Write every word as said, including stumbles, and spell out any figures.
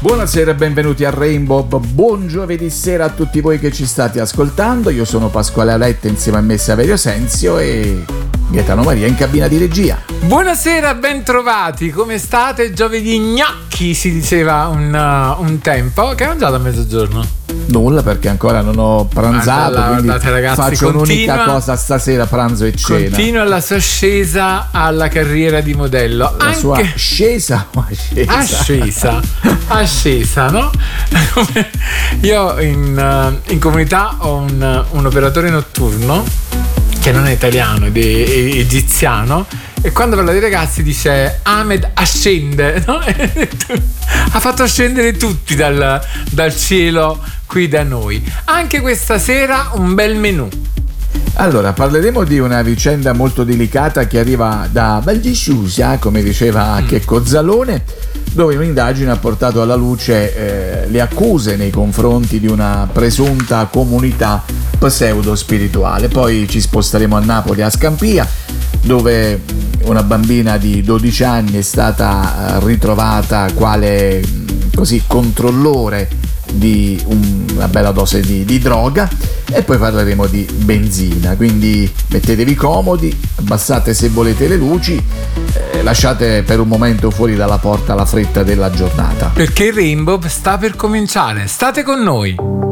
Buonasera e benvenuti a Rainbow. Buon giovedì sera a tutti voi che ci state ascoltando. Io sono Pasquale Aletta, insieme a me Saverio Senzio e Gaetano Maria in cabina di regia. Buonasera, ben trovati. Come state? Giovedì gnocchi si diceva un, uh, un tempo. Che hai mangiato a mezzogiorno? Nulla, perché ancora non ho pranzato, allora, quindi guardate, ragazzi, faccio continua, un'unica cosa stasera, pranzo e cena. Continua la sua ascesa alla carriera di modello. La Anche... sua ascesa o ascesa? Ascesa, ascesa, no? Io in, in comunità ho un, un operatore notturno che non è italiano, è egiziano, e quando parla dei ragazzi dice Ahmed ascende, no? Ha fatto scendere tutti dal, dal cielo qui da noi. Anche questa sera un bel menù. Allora, parleremo di una vicenda molto delicata che arriva da Val di Susa, come diceva mm. Checco Zalone, dove un'indagine ha portato alla luce eh, le accuse nei confronti di una presunta comunità pseudo-spirituale. Poi ci sposteremo a Napoli, a Scampia, dove una bambina di dodici anni è stata ritrovata quale così controllore di una bella dose di, di droga. E poi parleremo di benzina, quindi mettetevi comodi, abbassate se volete le luci, eh, lasciate per un momento fuori dalla porta la fretta della giornata, perché il Rainbow sta per cominciare. State con noi.